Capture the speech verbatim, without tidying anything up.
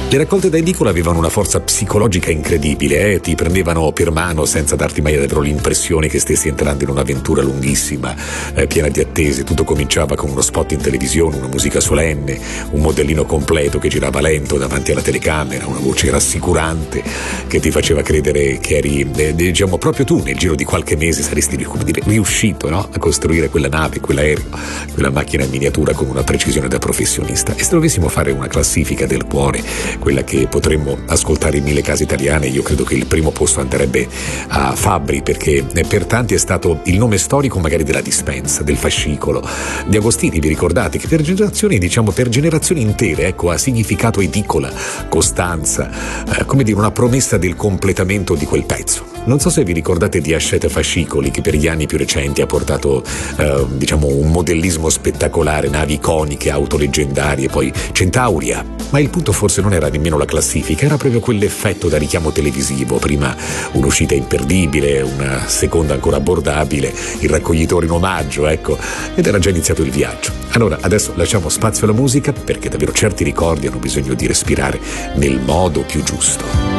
Le raccolte da edicola avevano una forza psicologica incredibile, eh? Ti prendevano per mano senza darti mai davvero l'impressione che stessi entrando in un'avventura lunghissima, eh, piena di attese. Tutto cominciava con uno spot in televisione, una musica solenne, un modellino completo che girava lento davanti alla telecamera, una voce rassicurante che ti faceva credere che eri, eh, diciamo, proprio tu nel giro di qualche mese saresti, come dire, riuscito, no? A costruire quella nave, quell'aereo, quella macchina in miniatura con una precisione da professionista. E se dovessimo fare una classifica del cuore, quella che potremmo ascoltare in mille case italiane, io credo che il primo posto andrebbe a Fabbri, perché per tanti è stato il nome storico magari della dispensa, del fascicolo. Di Agostini, vi ricordate che per generazioni, diciamo per generazioni intere, ecco, ha significato edicola, costanza, eh, come dire, una promessa del completamento di quel pezzo. Non so se vi ricordate di Hachette Fascicoli, che per gli anni più recenti ha portato eh, diciamo un modellismo spettacolare, navi iconiche, auto leggendarie, poi Centauria. Ma il punto forse non era nemmeno la classifica, era proprio quell'effetto da richiamo televisivo. Prima un'uscita imperdibile, una seconda ancora abbordabile, il raccoglitore in omaggio, ecco, ed era già iniziato il viaggio. Allora adesso lasciamo spazio alla musica, perché davvero certi ricordi hanno bisogno di respirare nel modo più giusto.